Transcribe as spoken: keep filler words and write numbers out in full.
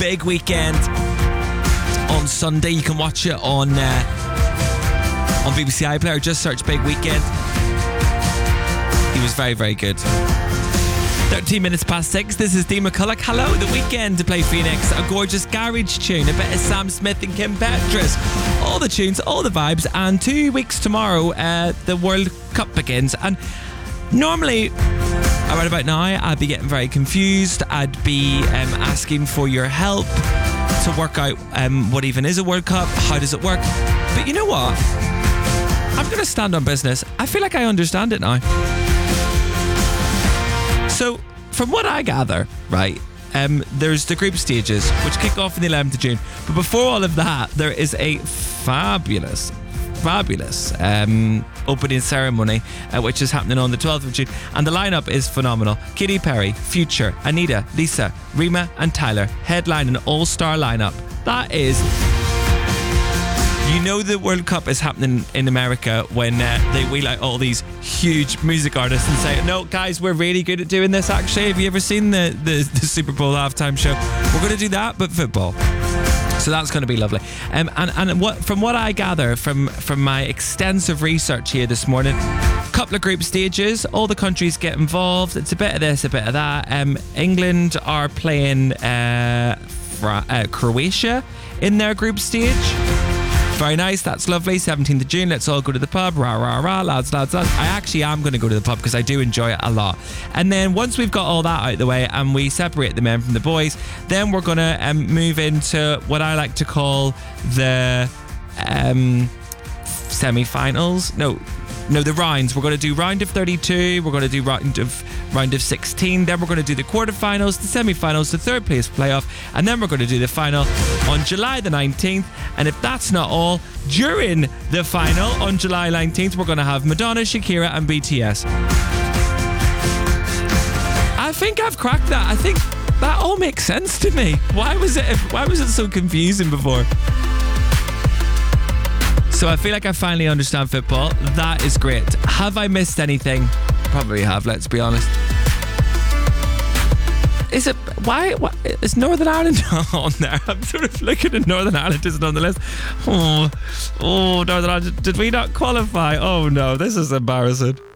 big weekend on Sunday. You can watch it on uh, on B B C iPlayer. Just search Big Weekend. He was very, very good. thirteen minutes past six. This is Dee McCulloch. Hello, The Weekend to play Phoenix. A gorgeous garage tune. A bit of Sam Smith and Kim Petras. All the tunes, all the vibes. And two weeks tomorrow, uh, the World Cup begins. And normally, right about now, I'd be getting very confused. I'd be um, asking for your help to work out um, what even is a World Cup. How does it work? But you know what? I'm going to stand on business. I feel like I understand it now. So, from what I gather, right, um, there's the group stages, which kick off on the eleventh of June. But before all of that, there is a fabulous, fabulous um, opening ceremony, uh, which is happening on the twelfth of June. And the lineup is phenomenal. Katy Perry, Future, Anita, Lisa, Rima and Tyler headline an all-star lineup. That is... You know the World Cup is happening in America when uh, they wheel out all these huge music artists and say, no, guys, we're really good at doing this, actually. Have you ever seen the, the, the Super Bowl halftime show? We're going to do that, but football. So that's going to be lovely. Um, and and what from what I gather from, from my extensive research here this morning, a couple of group stages, all the countries get involved. It's a bit of this, a bit of that. Um, England are playing uh, Fra- uh, Croatia in their group stage. Very nice, that's lovely. seventeenth of June, let's all go to the pub. Rah, rah, rah, lads, lads, lads. I actually am going to go to the pub because I do enjoy it a lot. And then once we've got all that out of the way and we separate the men from the boys, then we're going to um, move into what I like to call the um, semi-finals. No, no, the rounds. We're going to do round of thirty-two. We're going to do round of round of sixteen. Then we're going to do the quarterfinals, the semi-finals, the third place playoff, and then we're going to do the final on July the nineteenth. And if that's not all, during the final on July nineteenth, we're going to have Madonna, Shakira, and B T S. I think I've cracked that. I think that all makes sense to me. Why was it? Why was it so confusing before? So I feel like I finally understand football. That is great. Have I missed anything? Probably have, let's be honest. Is it... Why, why is Northern Ireland on there? I'm sort of looking at Northern Ireland isn't on the list. Oh, oh, Northern Ireland. Did we not qualify? Oh no, this is embarrassing.